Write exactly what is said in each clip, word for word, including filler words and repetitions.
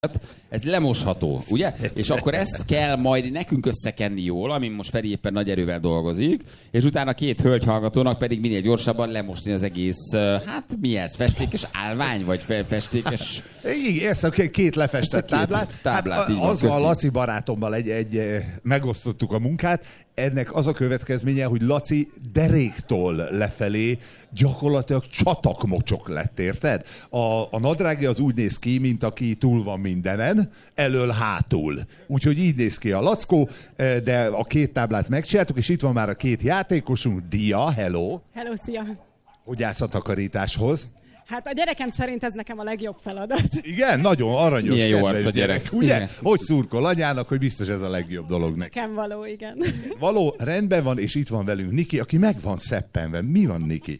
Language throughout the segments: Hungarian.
ez lemosható, ugye? És akkor ezt kell majd nekünk összekenni jól, amin most Feri éppen nagy erővel dolgozik, és utána két hölgy hallgatónak pedig minél gyorsabban lemosni az egész, hát mi ez? Festékes állvány, vagy festékes... Igen, ezt a két lefestett táblát. táblát hát az a Laci barátommal egy, egy, megosztottuk a munkát. Ennek az a következménye, hogy Laci deréktól lefelé gyakorlatilag csatakmocsok lett, érted? A, a nadrágja az úgy néz ki, mint aki túl van mindenen, elől-hátul. Úgyhogy így néz ki a Lackó, de a két táblát megcsináltuk, és itt van már a két játékosunk. Dia, hello! Hello, szia! Hogy állsz a takarításhoz? Hát a gyerekem szerint ez nekem a legjobb feladat. Igen, nagyon aranyos, milyen jó kedves arc a gyerek. gyerek. Ugye? Igen. Hogy szurkol anyának, hogy biztos ez a legjobb dolog neki. Nekem való, igen. Való, rendben van, és itt van velünk Niki, aki meg van szeppenve. Mi van, Niki?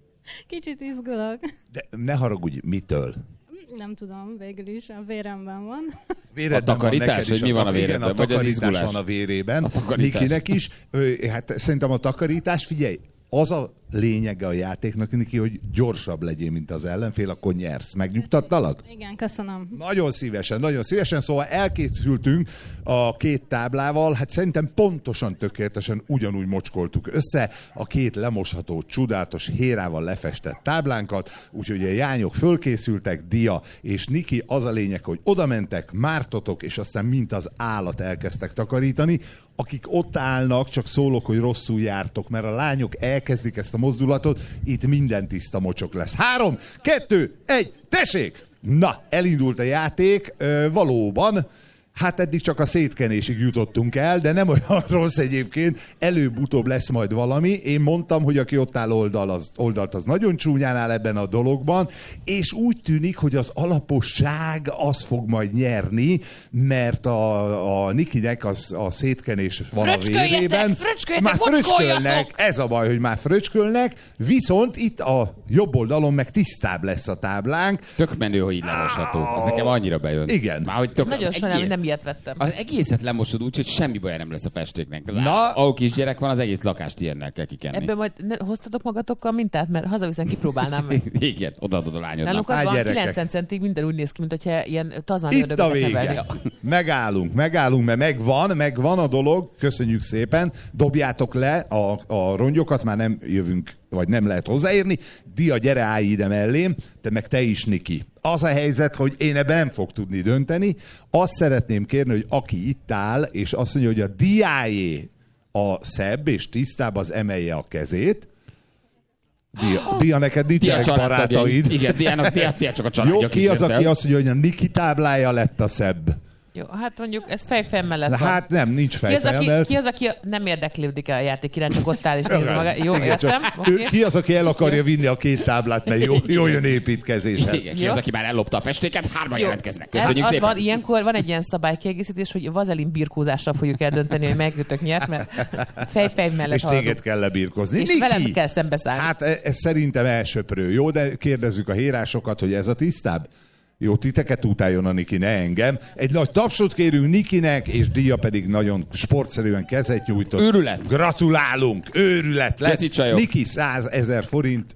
Kicsit izgulok. De ne haragudj, mitől? Nem tudom, végül is a véremben van. Véredben a takarítás, van hogy mi van a véredben? véredben? Igen, a Vagy az takarítás izgulás? van a vérében. A takarítás. Nikinek is. Ö, hát szerintem a takarítás, figyelj, az a lényege a játéknak, Niki, hogy gyorsabb legyél, mint az ellenfél, akkor nyersz. Megnyugtattalak? Igen, köszönöm. Nagyon szívesen, nagyon szívesen. Szóval elkészültünk a két táblával, hát szerintem pontosan, tökéletesen ugyanúgy mocskoltuk össze a két lemosható, csodálatos, hérával lefestett táblánkat, úgyhogy a jányok fölkészültek, Dia és Niki, az a lényeg, hogy oda mentek, mártotok, és aztán mint az állat elkezdtek takarítani. Akik ott állnak, csak szólok, hogy rosszul jártok, mert a lányok elkezdik ezt a mozdulatot, itt minden tiszta mocsok lesz. Három, kettő, egy, tessék! Na, elindult a játék, ö, valóban. Hát eddig csak a szétkenésig jutottunk el, de nem olyan rossz egyébként, előbb-utóbb lesz majd valami. Én mondtam, hogy aki ott áll oldal, az, oldalt, az nagyon csúnyán áll ebben a dologban, és úgy tűnik, hogy az alaposság az fog majd nyerni, mert a, a Nikinek az, a szétkenés van a vérében. Már fröcskölnek, ez a baj, hogy már fröcskölnek, viszont itt a jobb oldalon meg tisztább lesz a táblánk. Tök menő, hogy így lemosható. Ez nekem annyira bejön. Igen. Már, hogy tök, Nagyon sajnálom, nem ilyet vettem. Az egészet lemosod úgy, hogy semmi baj nem lesz a festéknek. Na. Ahol kisgyerek van, az egész lakást ilyennel kell kikenni. Ebből majd ne, hoztatok magatokkal mintát, mert hazaviszem, kipróbálnám meg. Igen, odaadod a lányodnak. Nálunk az Á, van, gyerekek. kilencven centig minden úgy néz ki, mint hogyha ilyen tazmán Itt a ördögöket vége. nevelnék. Megállunk, megállunk, mert megvan, megvan a dolog. Köszönjük szépen. Dobjátok le a, a rongyokat, már nem jövünk, vagy nem lehet hozzáérni. Dia, gyere, állj ide mellém, te meg te is, Niki. Az a helyzet, hogy én ebben nem fog tudni dönteni. Azt szeretném kérni, hogy aki itt áll, és azt mondja, hogy a Diájé a szebb és tisztább, az emelje a kezét. Dia, Dia neked nincsenek barátaid. Igen, Diának, Dia, Dia csak a családja. Jó, ki az, aki azt mondja, hogy a Niki táblája lett a szebb? Jó, hát mondjuk ez fejfej mellett van. Hát nem, nincs Ki az, fejfej aki, mellett. ki az, aki nem érdeklődik el a játék iránt, csak ott áll és nézi maga. Jó, Igen, értem? csak Okay. ő- Ki az, aki el akarja vinni a két táblát, mert jó, jó jön építkezéshez. Igen, ki Jó. az, aki már ellopta a festéket, hárman Jó. jelentkeznek. Ez Köszönjük az szépen. van, ilyenkor van egy ilyen szabálykiegészítés, hogy vazelin birkózással fogjuk eldönteni, hogy megütök nyert, mert fej-fej mellett És haladunk. téged kell lebírkozni. És Niki! velem kell szembeszállni. Hát e- ez szerintem elsöprő. Jó, de kérdezzük a hérásokat, hogy ez a tisztább? Jó, titeket utáljon a Niki, ne engem. Egy nagy tapsot kérünk Nikinek, és Dia pedig nagyon sportszerűen kezet nyújtott. Őrület. Gratulálunk, őrület lett. Köszi, csajok. Niki százezer forint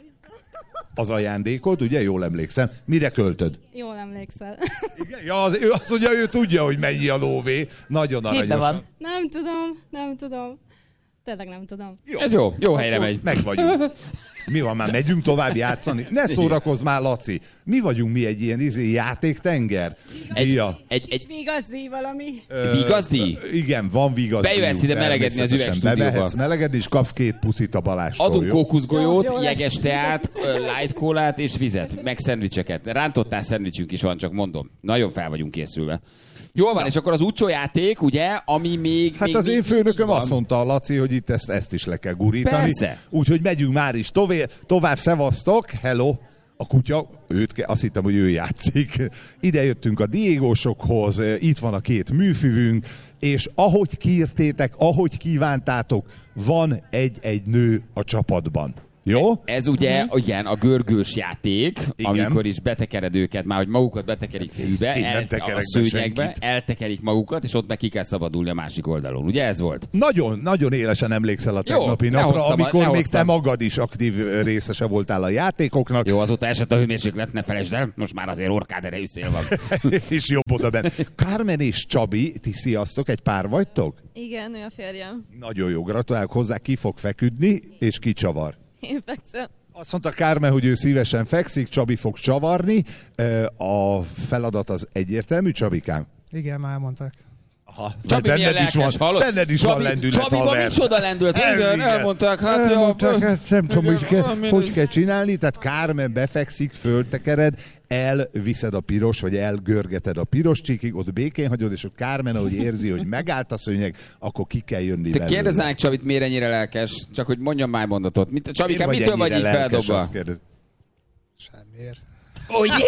az ajándékod, ugye? Jól emlékszem. Mire költöd? Jól emlékszel. Igen? Ja, az, ő azt mondja, ő tudja, hogy mennyi a lóvé. Nagyon Képbe aranyos. van. Nem tudom, nem tudom. Tényleg nem tudom. Jó. Ez jó, jó helyre megy. Meg vagyunk. Mi van, már megyünk tovább játszani? Ne szórakozz már, Laci. Mi vagyunk mi egy ilyen izé, játéktenger? Egy, Dia. egy, egy Vigazdi valami. vigazdi? Igen, van vigazdi. Bejöhetsz ide melegedni az üvegstúdióba. Bevehetsz melegedni, és kapsz két puszit a Balástól. Adunk jó? Jó, jó kókuszgolyót, lesz. jeges teát, ö, light kólát és vizet, meg szendvicseket. Rántottál szendvicsünk is van, csak mondom. Nagyon fel vagyunk készülve. Jól van, és akkor az úcsó játék, ugye, ami még... Hát még, az én még- főnököm van. azt mondta, a Laci, hogy itt ezt, ezt is le kell gurítani. Persze. Úgyhogy megyünk már is tovább, tovább szevasztok, hello. A kutya, őt ke- azt hittem, hogy ő játszik. Ide jöttünk a Diégósokhoz, itt van a két műfüvünk, és ahogy kértétek, ahogy kívántátok, van egy-egy nő a csapatban. Jó? Ez ugye, uh-huh. igen, a görgős játék, igen. amikor is betekered őket, már hogy magukat betekerik fűbe, el, a szőnyegbe, eltekerik magukat, és ott meg ki kell szabadulni a másik oldalon. Ugye ez volt? Nagyon, nagyon élesen emlékszel a tegnapi Jó, napra, amikor még te magad is aktív részese voltál a játékoknak. Jó, azóta esett a hőmérséklet, ne felejtsd el, most már azért orkád erejű szél van. És jobb oda benne. Carmen és Csabi, ti sziasztok, egy pár vagytok? Igen, ő a férjem. Nagyon jó, gratulálok hozzá, ki fog feküdni, és ki csavar. Én fekszem. Azt mondta Carmen, hogy ő szívesen fekszik, Csabi fog csavarni. A feladat az egyértelmű, Csabikám? Igen, már elmondták. Aha, Csabi milyen lelkes, van, hallod? Benned is Csabi, van lendület, Csabiban haver. micsoda lendület, igen, elmondták, hát elmondták, jó. Hát nem tudom, hogy, kell, hogy kell csinálni, tehát Carmen befekszik, föltekered, elviszed a piros, vagy elgörgeted a piros csíkig, ott békén hagyod, és ott Carmen, ahogy érzi, hogy megállt a szőnyeg, akkor ki kell jönni Te belőle. kérdezzánk Csabit, miért ennyire lelkes? Csak hogy mondjam már mondatot. Mit, Csabikám, mitől vagy így feldobva? Semmiért. Oh, yeah.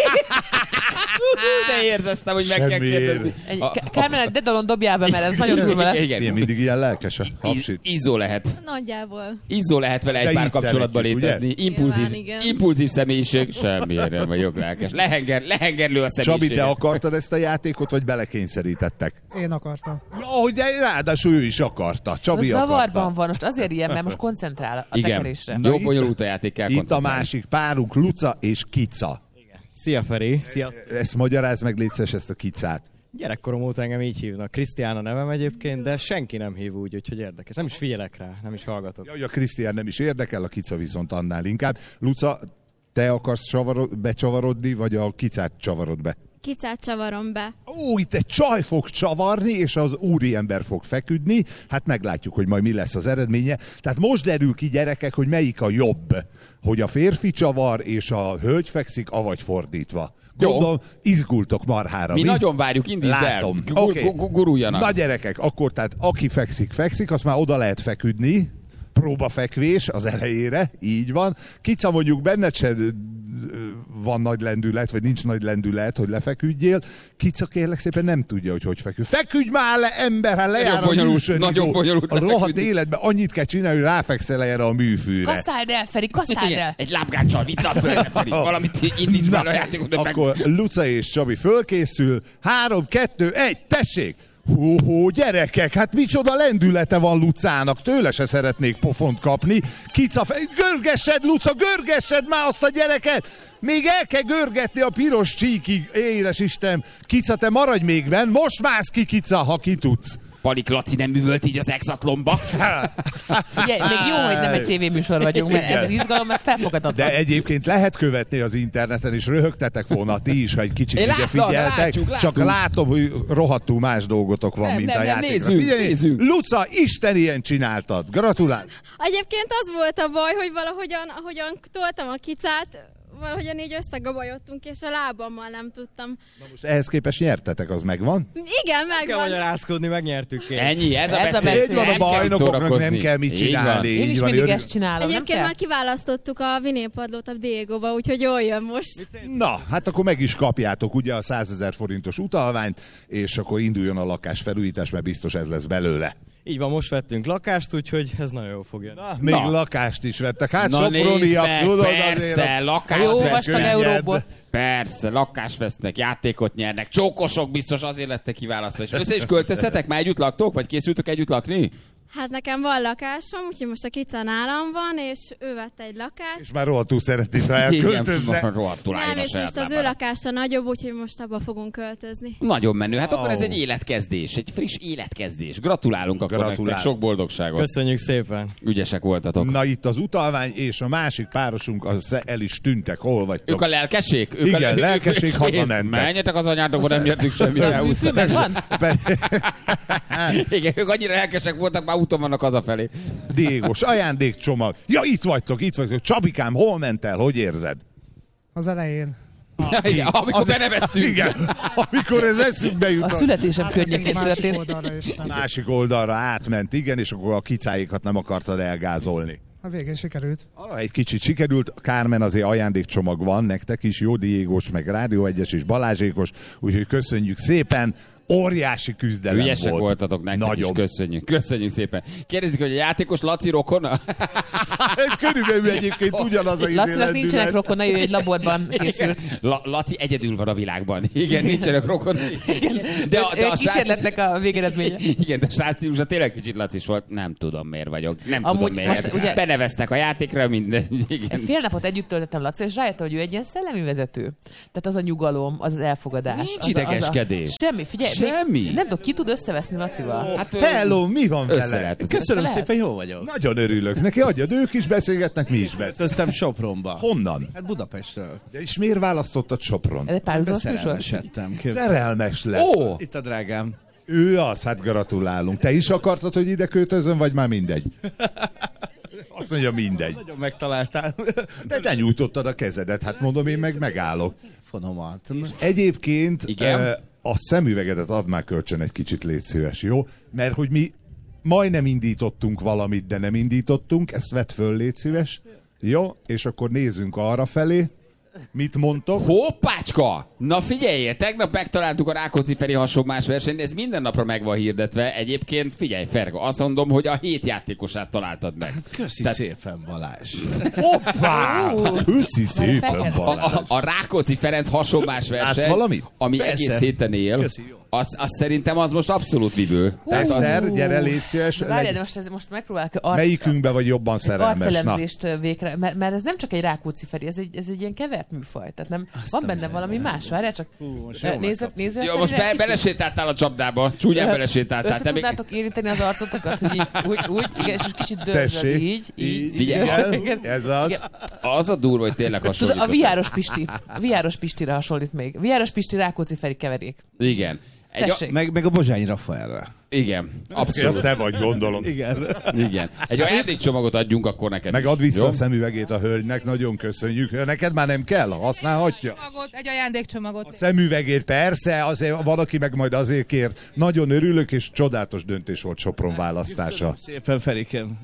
De érzeztem, hogy meg kell kérdezni. Kármen, de dalon dobjál be, mert ez nagyon durva lesz. Milyen mindig ilyen lelkes a hapsit? Izzó lehet. Nagyjából. Izzó lehet vele egy pár kapcsolatban létezni. Impulzív, impulzív személyiség. Semmiért nem vagyok lelkes. Lehenger, lehengerlő a személyiség. Csabi, te akartad ezt a játékot, vagy belekényszerítettek? Én akartam. Ahogy de ráadásul ő is akarta. Csabi a akarta. zavarban van, most azért ilyen, mert most koncentrál a igen. tekerésre. Jó bonyolult a játék, kell Itt a másik párunk, Luca és Kica. Szia Feri! Szia. Ezt magyarázd meg, légy szíves, ezt a Kicát. Gyerekkorom óta engem így hívnak. Krisztián a nevem egyébként, de senki nem hív úgy, úgyhogy érdekes. Nem is figyelek rá, nem is hallgatok. Jaj, a Krisztián nem is érdekel, a Kica viszont annál inkább. Luca, te akarsz csavarod, becsavarodni, vagy a Kicát csavarod be? Kicát csavarom be. Ó, itt egy csaj fog csavarni, és az úriember fog feküdni. Hát meglátjuk, hogy majd mi lesz az eredménye. Tehát most derül ki, gyerekek, hogy melyik a jobb. Hogy a férfi csavar, és a hölgy fekszik, avagy fordítva. Gondolom, izgultok marhára. Mi, mi nagyon várjuk, indítsd el. Látom. Gur, okay. Guruljanak. Na gyerekek, akkor tehát aki fekszik, fekszik, azt már oda lehet feküdni. Próbafekvés az elejére, így van. Kica, mondjuk benned se van nagy lendület, vagy nincs nagy lendület, hogy lefeküdjél. Kica kérlek szépen nem tudja, hogy hogy feküdj. Feküdj már le, ember, hát lejár a műsor. Nagyon bonyolult. A rohadt életben annyit kell csinálni, hogy ráfekszel erre a műfűre. Kasszáld el, Feri, kasszáld el. Egy lábgáccsal, vidd a földre, Feri. Valamit indíts már a játékot. Akkor meg... Luca és Csabi fölkészül. Három, kettő, egy, tessék! Hú, hú, gyerekek, hát micsoda lendülete van Lucának, tőle se szeretnék pofont kapni. Kica, görgessed, Luca, görgessed már azt a gyereket! Még el kell görgetni a piros csíkig, éles Isten. Kica, te maradj még benn, most mász ki, Kica, ha ki tudsz. Palik Laci nem művölt így az exatlomba. Ugye, még jó, hogy nem egy tévéműsor vagyunk, mert ez az izgalom, ez felfogadhatatlan. De egyébként lehet követni az interneten, és röhögtetek volna ti is, ha egy kicsit ide figyeltek. Látjuk, látjuk. Csak látom, hogy rohadtul más dolgotok van, nem, mint nem, a játékra. Nézzük, Figyelj, nézzük. Luca, Isten ilyen csináltad. Gratulál! Egyébként az volt a baj, hogy valahogyan, ahogyan toltam a Kicát, valahogyan így összegabajodtunk, és a lábammal nem tudtam. Na most ehhez képest nyertetek, az megvan? Igen, megvan. Kell magyarázkodni, megnyertük kész. Ennyi, ez a Ez a beszél. Így van, a bajnokoknak nem kell mit csinálni. Én is van, mindig örül... ezt csinálom, Egyébként nem már kiválasztottuk a vinélpadlót a Diegóba, úgyhogy jól jön most. Na, hát akkor meg is kapjátok ugye a százezer forintos utalványt, és akkor induljon a lakásfelújítás, mert biztos ez lesz belőle. Így van, most vettünk lakást, úgyhogy ez nagyon jó fog jönni. Na, még Na. lakást is vettek. Hát Na Soproniak, tudod persze, azért. lakást Jó vesznek. vastag euróból. Persze, lakást vesznek, játékot nyernek, csókosok biztos azért lettek kiválasztva. És össze is költöztetek? Már együtt laktok? Vagy készültök együtt lakni? Hát nekem van lakásom, úgyhogy most a Kica nálam van, és ő vette egy lakást. És már rohadtul szeretnéd, ha elköltözne. Igen, rohadtul álljon Nem, a és saját most az ő lábára. lakása nagyobb, úgyhogy most abba fogunk költözni. Nagyon menő. Hát akkor ez Ó. egy életkezdés, egy friss életkezdés. Gratulálunk akkor Gratulál. nektek, sok boldogságot. Köszönjük szépen. Ügyesek voltatok. Na itt az utalvány, és a másik párosunk, az el is tűntek. Hol vagytok? Ők a lelkeség? Ők Igen, a le- lelkeség, ők- hazamentek. Menjetek az anyátokba, nem nyertük semmit. elhúztak. Megvan? Igen, ők annyira lelkesek voltak, már úton vannak hazafelé. Diégos ajándékcsomag. Ja, itt vagytok, itt vagytok. Csabikám, hol ment el? Hogy érzed? Az elején. Igen, amikor Az- beneveztünk. Igen, amikor ez eszünkbe A jut. születésem környékén Másik történt. oldalra is. Nem. Másik oldalra átment, igen, és akkor a kicáikat nem akartad elgázolni. A végén sikerült. Ah, egy kicsit sikerült, Carmen azért ajándékcsomag van, nektek is, jó Diégos, meg Rádió egyes és Balázsékos, úgyhogy köszönjük szépen. óriási küzdelem Ügyesek volt. voltatok nektek Nagyon. is, köszönjük. Köszönjük szépen. Kérdezik, hogy a játékos Laci rokona? Körülbelül egyébként ugyanaz a Lacinak nincsenek izélendület. rokonai, ő egy laborban készült. La- Laci egyedül van a világban. Igen, nincsenek rokonai. De a, de Ő a kísérletnek a végeredménye. Igen, de a srác stílusa tényleg kicsit Lacis volt. Nem tudom, miért vagyok. Nem Amúgy tudom, miért. most ugye- Beneveztek a játékra, minden. Igen. Fél napot együtt töltöttem Laci, és rájöttem, hogy ő egy ilyen szellemi vezető. Tehát az a nyugalom, az az elfogadás. Nincs az a- idegeskedés. Az a... Semmi, figyelj. Semmi. Még, nem tudom, ki tud összeveszni Lacival? Hát, ö, Hello, mi van össze vele? lehet. Köszönöm lehet. szépen, jó vagyok. Nagyon örülök neki, adjad, ők is beszélgetnek, mi is beszélgetünk. Köztem Sopronba. Honnan? Hát Budapestről. De és miért választottad Sopron? Ez egy párhuzamos műsor? Beszerelmesedtem. Szerelmes lett. Ó, Itt a drágám. Ő az, hát gratulálunk. Te is akartad, hogy ide költözön, vagy már mindegy? Azt mondja, mindegy. Nagyon megtaláltál. De te nyújtottad a kezedet, hát mondom, én meg megállok. Fonomat. Egyébként Igen? eh, a szemüvegedet add már kölcsön egy kicsit, légy szíves, jó? Mert hogy mi majdnem indítottunk valamit, de nem indítottunk, ezt vedd föl, légy szíves. Jó? És akkor nézzünk arra felé. Mit mondtok? hoppácska! Na figyeljél, tegnap megtaláltuk a Rákóczi Feri hasonlás versenyt, ez minden napra meg van hirdetve. Egyébként figyelj, Ferga, azt mondom, hogy a hét játékosát találtad meg. Köszi Tehát- szépen, Balázs. Hoppá! Köszi szépen, fekete. A, Balázs. a, a Rákóczi Ferenc hasonlás Látsz verseny, valamit? ami Persze. egész héten él, Köszi, jó. az, az szerintem az most abszolút vívő. Tehát az, Eszter, gyere, légy szíves. Várjál, Legy... de most, ez, most megpróbálok arc, Melyikünkbe vagy jobban szerelmes? Na. arcelemzést végre, mert, mert ez nem csak egy Rákóczi Feri, ez egy, ez egy ilyen kevert műfaj. Tehát nem, van benne valami más, várjál csak. Hú, most jól Nézd, nézd, jó, most be, belesétáltál a csapdába, csúnyán belesétáltál. Össze Te még... tudnátok érinteni az arcotokat, hogy így, úgy, úgy, igen, és most kicsit dörzsöd, Tessék. így, így. Figyelj. Igen. Ez az. Igen. Az a durva, hogy tényleg Tudod, hasonlított. a viáros Pisti. A viáros Pistire hasonlít még. Viáros Pisti, Rákóczi Feri keverék. Igen. Egy Tessék. Meg, meg a Bozsány Rafaelre. Igen, Azt abszolút. te vagy, gondolom. Igen. Igen. Egy ajándékcsomagot adjunk akkor neked Meg is. add vissza Jó? a szemüvegét a hölgynek, nagyon köszönjük. Neked már nem kell, használhatja. Csomagot, egy ajándékcsomagot. Szemüvegét persze, azért van, aki meg majd azért kér. Nagyon örülök, és csodálatos döntés volt Sopron választása. Szépen, Ferikem.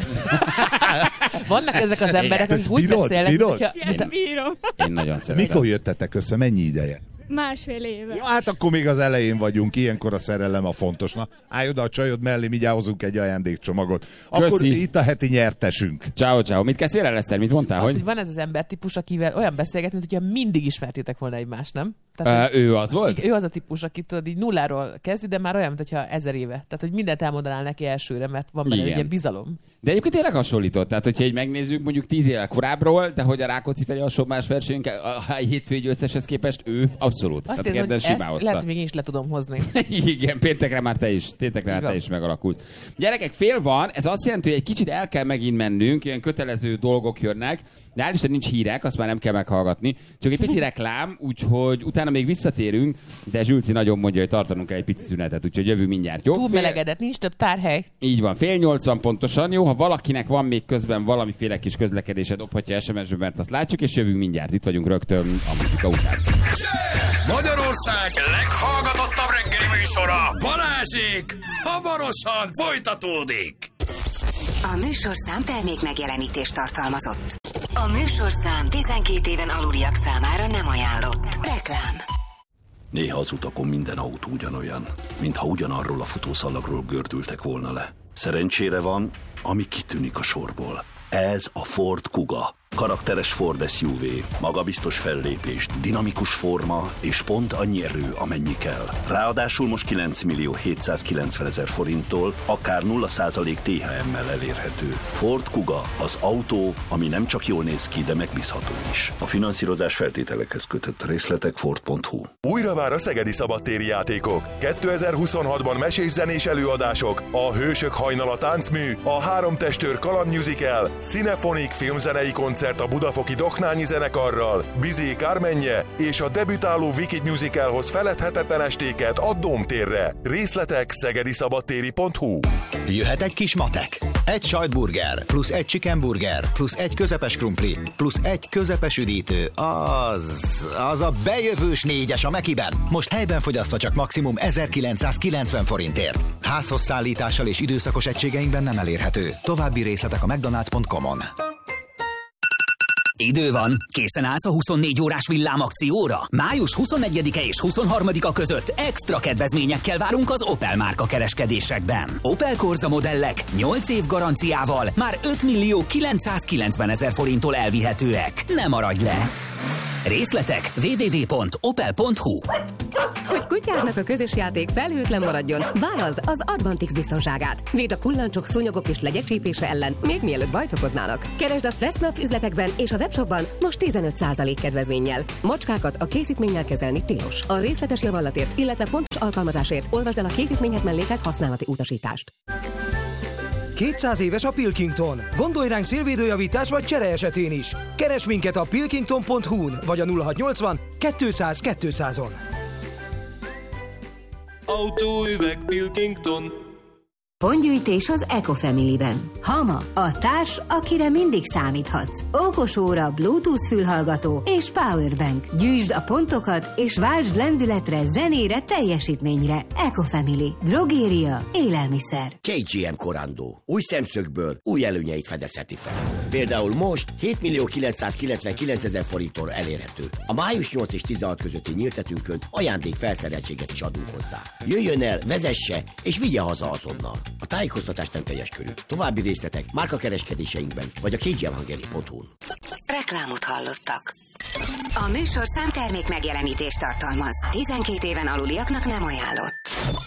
Vannak ezek az emberek, Ezt akik úgy bírod? beszélnek, Bírod? hogyha... Igen, bírom. Én nagyon szeretem. Mikor jöttetek össze, mennyi ideje? Másfél éve. Ja, hát akkor még az elején vagyunk, ilyenkor a szerelem a fontos. Na, állj oda a csajod mellé, mindjárt hozunk egy ajándékcsomagot. Akkor Köszi. itt a heti nyertesünk. Ciao, ciao. Mit kezdtél el, Eszter? Mit mondtál? Az, Hogy? hogy van ez az embertípus, akivel olyan beszélget, mint hogyha mindig ismertétek volna egymást, nem? Tehát, Ö, ő az volt? ő az a típus, aki tudod, így nulláról kezdi, de már olyan, mintha ezer éve. Tehát, hogy mindent elmondanál neki elsőre, mert van benne egy Igen. ilyen bizalom. De egyébként tényleg hasonlított. Tehát, hogyha így megnézzük mondjuk tíz évvel korábbról, de hogy a Rákóczi Feri hasonlás versenyünk a hétfői győzteshez képest ő abszolút. Azt Tehát érzem, hogy kedden ezt simán lehet, hozta. hogy még én is le tudom hozni. Igen, péntekre már te is. Péntekre már te Igen. is megalakulsz. Gyerekek, fél van, ez azt jelenti, hogy egy kicsit el kell megint mennünk, ilyen kötelező dolgok jönnek, de hál' Isten nincs hírek, azt már nem kell meghallgatni. Csak egy pici reklám, úgyhogy utána még visszatérünk, de Zsülci nagyon mondja, hogy tartanunk kell egy pici szünetet, úgyhogy jövő mindjárt. Jó? Túl Fél- melegedett, nincs több tárhely. Így van, fél nyolcvan pontosan, jó? Ha valakinek van még közben valamiféle kis közlekedése, dobhatja es em es-be, mert azt látjuk, és jövünk mindjárt. Itt vagyunk rögtön a muzsika után. Magyarország leghallgatottabb reggeli műsora, Balázsék, hamarosan folytatódik. A műsorszám termék megjelenítést tartalmazott. A műsorszám tizenkét éven aluliak számára nem ajánlott. Reklám. Néha az utakon minden autó ugyanolyan, mintha ugyanarról a futószalagról gördültek volna le. Szerencsére van, ami kitűnik a sorból. Ez a Ford Kuga. Karakteres Ford es u vé, magabiztos fellépés, dinamikus forma és pont annyi erő, amennyi kell. Ráadásul most kilenc millió hétszázkilencven ezer forinttól akár nulla százalék té há emmel elérhető. Ford Kuga, az autó, ami nem csak jól néz ki, de megbízható is. A finanszírozás feltételekhez kötött, részletek ford pont hu. Újra már a szegedi szabadtéri játékok. kétezer-huszonhatban mesés zenés előadások, a Hősök hajnala táncmű, a Három testőr kaland musical, Cinefonik filmzenei koncert a budafoki Doknányi zenekarral, Bizé Kármenje és a debütáló Wicked musicalhoz feledhetetlen estéket a Dómtérre. Részletek szegedi szabadtéri pont hu. Jöhet egy kis matek. Egy sajtburger, plusz egy chicken burger, plusz egy közepes krumpli, plusz egy közepes üdítő. Az... az a bejövős négyes a Mekiben. Most helyben fogyasztva csak maximum ezerkilencszázkilencven forintért. Házhoz szállítással és időszakos egységeinkben nem elérhető. További részletek a mcdonalds pont com-on. Idő van, készen állsz a huszonnégy órás villámakcióra? május huszonnegyedike és huszonharmadika között extra kedvezményekkel várunk az Opel márka kereskedésekben. Opel Corsa modellek nyolc év garanciával már öt millió kilencszázkilencven ezer forinttól elvihetőek. Ne maradj le! Részletek double-u double-u double-u pont opel pont hu. Hogy kutyádnak a közös játék felhőtlen maradjon, válaszd az Advantix biztonságát. Véd a kullancsok, szúnyogok és legyek csípése ellen, még mielőtt bajt okoznának. Keresd a Fressnap üzletekben és a webshopban most tizenöt százalék kedvezménnyel. Macskákat a készítménnyel kezelni tilos. A részletes javallatért, illetve pontos alkalmazásért olvasd el a készítményhez mellékelt használati utasítást. kétszáz éves a Pilkington. Gondolj ránk szélvédőjavítás vagy csere esetén is. Keres minket a pilkington pont hu-n vagy a nulla hatszáznyolcvan kétszáz kétszázon. Autóüveg Pilkington. Pontgyűjtés az Ecofamily-ben. Hama, a társ, akire mindig számíthatsz. Okos óra, Bluetooth fülhallgató és powerbank. Gyűjtsd a pontokat és váltsd lendületre, zenére, teljesítményre. Ecofamily. Drogéria, élelmiszer. ká gé em Corando. Új szemszögből új előnyeit fedezheti fel. Például most hét millió kilencszázkilencvenkilenc ezer forinttól elérhető. A május nyolc és tizenhat közötti nyíltetünkön ajándék felszereltséget is adunk hozzá. Jöjjön el, vezesse és vigye haza azonnal. A tájékoztatás nem teljes körű. További részletek márkakereskedéseinkben vagy a kgmhungary pont hu-n. Reklámot hallottak. A műsorszám termék megjelenítést tartalmaz. tizenkét éven aluliaknak nem ajánlott.